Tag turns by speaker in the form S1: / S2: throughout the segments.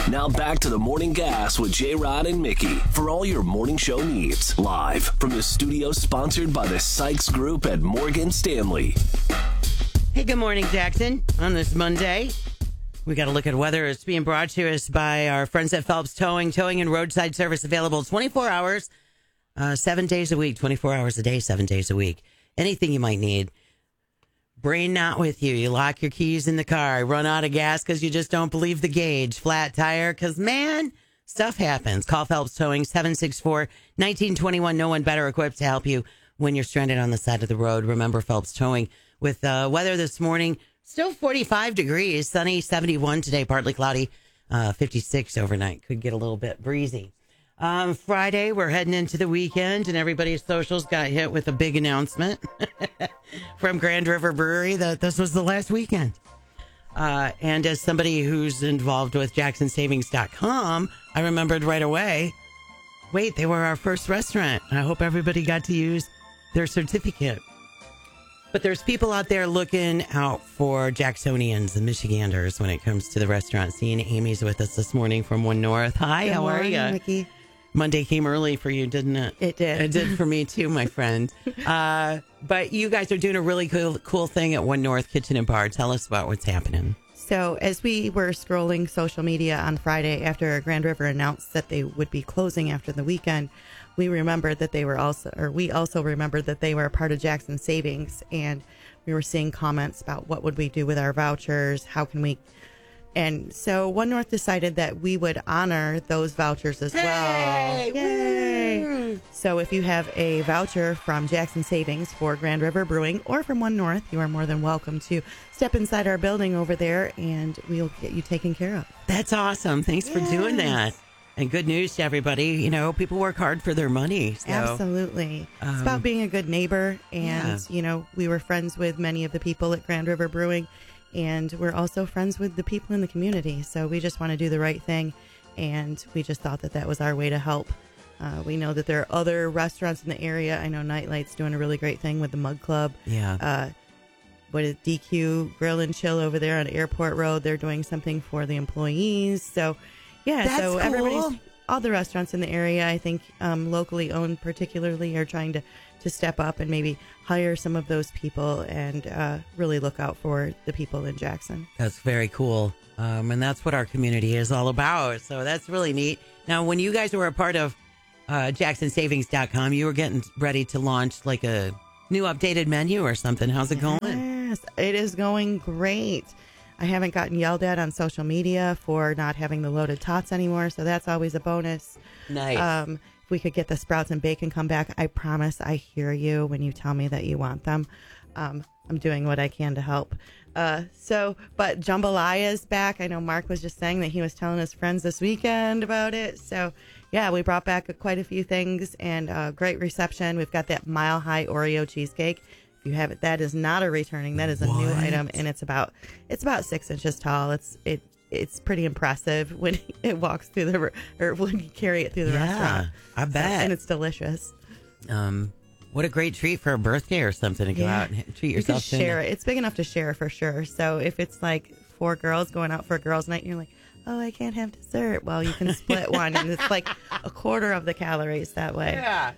S1: Now back to the Morning Gas with J-Rod and Mickey for all your morning show needs. Live from the studio sponsored by the Sykes Group at Morgan Stanley.
S2: Hey, good morning, Jackson. On this Monday, we got to look at weather. It's being brought to us by our friends at Phelps Towing. Towing and roadside service available 24 hours, 7 days a week, 24 hours a day, 7 days a week. Anything you might need. Brain not with you. You lock your keys in the car. Run out of gas because you just don't believe the gauge. Flat tire because, man, stuff happens. Call Phelps Towing, 764-1921. No one better equipped to help you when you're stranded on the side of the road. Remember Phelps Towing. With weather this morning, still 45 degrees, sunny, 71 today, partly cloudy, 56 overnight. Could get a little bit breezy. Friday, we're heading into the weekend, and everybody's socials got hit with a big announcement from Grand River Brewery that this was the last weekend. And as somebody who's involved with JacksonSavings.com, I remembered right away, wait, they were our first restaurant. I hope everybody got to use their certificate. But there's people out there looking out for Jacksonians and Michiganders when it comes to the restaurant scene. Amy's with us this morning from One North. Hi, how are you?
S3: Mickey.
S2: Monday came early for you, didn't it?
S3: It did.
S2: It did for me too, my friend. But you guys are doing a really cool thing at One North Kitchen and Bar. Tell us about what's happening.
S3: So as we were scrolling social media on Friday after Grand River announced that they would be closing after the weekend, we remembered that we also remembered that they were a part of Jackson Savings, and we were seeing comments about what would we do with our vouchers, how can we, and so One North decided that we would honor those vouchers as well. Yay! Woo! So if you have a voucher from Jackson Savings for Grand River Brewing or from One North, you are more than welcome to step inside our building over there, and we'll get you taken care of.
S2: That's awesome. Thanks for doing that. And good news to everybody. You know, people work hard for their money. So.
S3: Absolutely. It's about being a good neighbor. And, you know, we were friends with many of the people at Grand River Brewing. And we're also friends with the people in the community. So we just want to do the right thing. And we just thought that that was our way to help. We know that there are other restaurants in the area. I know Nightlight's doing a really great thing with the Mug Club.
S2: Yeah.
S3: What is DQ Grill and Chill over there on Airport Road? They're doing something for the employees. So... yeah,
S2: that's
S3: so
S2: cool.
S3: All the restaurants in the area, I think, locally owned particularly, are trying to step up and maybe hire some of those people and really look out for the people in Jackson.
S2: That's very cool. And that's what our community is all about. So that's really neat. Now, when you guys were a part of JacksonSavings.com, you were getting ready to launch like a new updated menu or something. How's it going?
S3: Yes, it is going great. I haven't gotten yelled at on social media for not having the loaded tots anymore, so that's always a bonus.
S2: Nice.
S3: If we could get the sprouts and bacon come back, I promise I hear you when you tell me that you want them. I'm doing what I can to help. But Jambalaya is back. I know Mark was just saying that he was telling his friends this weekend about it. So, yeah, we brought back quite a few things and great reception. We've got that Mile High Oreo cheesecake. If you have it, that is not a returning. That is a new item, and it's about 6 inches tall. It's pretty impressive when it walks through when you carry it through the restaurant.
S2: I bet,
S3: and it's delicious.
S2: What a great treat for a birthday or something to go out and treat yourself.
S3: You can share it. It's big enough to share for sure. So if it's like 4 girls going out for a girls' night, and you're like, oh, I can't have dessert. Well, you can split one, and it's like a quarter of the calories that way.
S2: Yeah.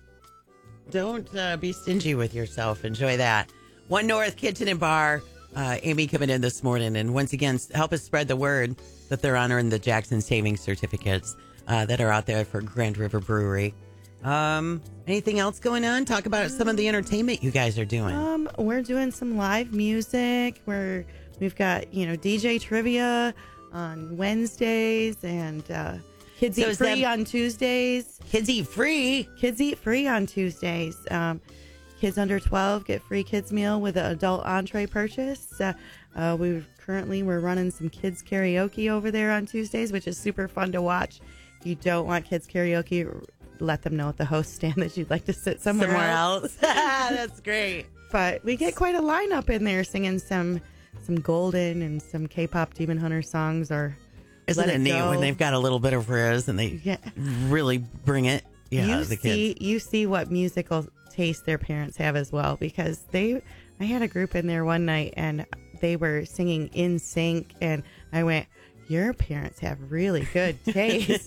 S2: Don't be stingy with yourself. Enjoy that. One North Kitchen and Bar. Amy coming in this morning. And once again, help us spread the word that they're honoring the Jackson Savings certificates that are out there for Grand River Brewery. Anything else going on? Talk about some of the entertainment you guys are doing.
S3: We're doing some live music. We've got, DJ trivia on Wednesdays and Kids Eat Free on Tuesdays.
S2: Kids Eat Free?
S3: Kids Eat Free on Tuesdays. Kids under 12 get free kids meal with an adult entree purchase. We're running some kids karaoke over there on Tuesdays, which is super fun to watch. If you don't want kids karaoke, let them know at the host stand that you'd like to sit somewhere else.
S2: That's great.
S3: But we get quite a lineup in there singing some Golden and some K-pop Demon Hunter songs. Or
S2: isn't it neat when they've got a little bit of Riz and they really bring it? Yeah,
S3: you see what musical taste their parents have as well, because I had a group in there one night and they were singing In Sync, and I went, Your parents have really good taste.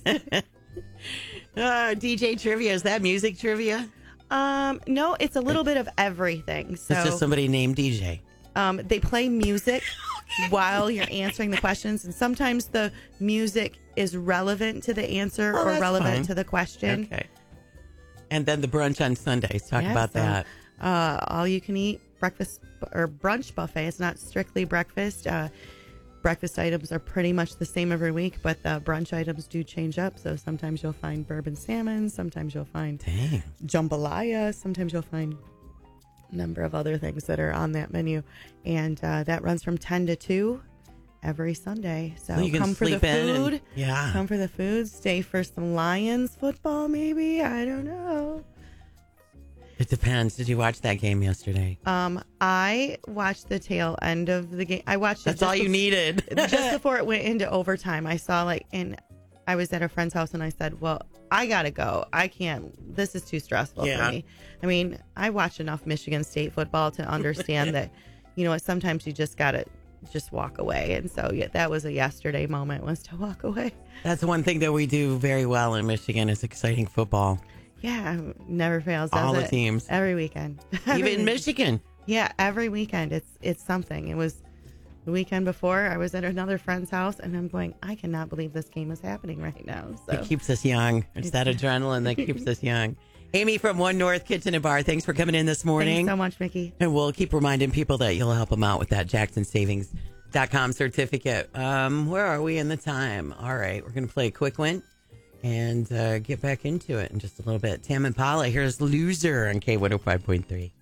S2: DJ trivia, is that music trivia?
S3: No, it's a little bit of everything. So
S2: It's just somebody named DJ.
S3: they play music while you're answering the questions, and sometimes the music is relevant to the answer or
S2: that's
S3: relevant
S2: fine.
S3: to the question.
S2: Okay. And then the brunch on Sundays. Talk
S3: Yeah,
S2: about
S3: so,
S2: that.
S3: All you can eat breakfast or brunch buffet. It's not strictly breakfast. Breakfast items are pretty much the same every week, but the brunch items do change up. So sometimes you'll find bourbon salmon, sometimes you'll find
S2: Dang.
S3: jambalaya, sometimes you'll find a number of other things that are on that menu. And that runs from 10 to 2 every Sunday. So
S2: you can
S3: come for the
S2: sleep in and-
S3: food.
S2: yeah.
S3: Come for the food. Stay for some Lions football, maybe. I don't know.
S2: It depends. Did you watch that game yesterday?
S3: I watched the tail end of the game. I watched it.
S2: That's all you needed.
S3: Just before it went into overtime. I saw I was at a friend's house and I said, well, I got to go. I can't. This is too stressful for me. I mean, I watch enough Michigan State football to understand that, sometimes you just got to just walk away. And so that was a yesterday moment, was to walk away.
S2: That's one thing that we do very well in Michigan is exciting football.
S3: Yeah, never fails, does
S2: All the
S3: it?
S2: teams.
S3: Every weekend.
S2: Even Michigan.
S3: Yeah, every weekend. It's something. It was the weekend before. I was at another friend's house, and I'm going, I cannot believe this game is happening right now. So
S2: It keeps us young. It's that adrenaline that keeps us young. Amy from One North Kitchen and Bar, thanks for coming in this morning.
S3: Thanks so much, Mickey.
S2: And we'll keep reminding people that you'll help them out with that JacksonSavings.com certificate. Where are we in the time? All right, we're going to play a quick one and get back into it in just a little bit. Tam and Paula, here's Loser on K105.3.